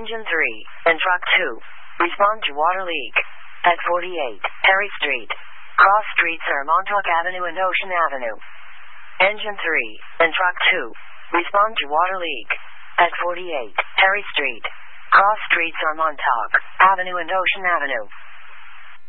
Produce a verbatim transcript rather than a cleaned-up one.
Engine three, and Truck two, respond to water leak at forty-eight, Perry Street. Cross streets are Montauk Avenue and Ocean Avenue. Engine three, and Truck two, respond to water leak at forty-eight, Perry Street. Cross streets are Montauk Avenue and Ocean Avenue.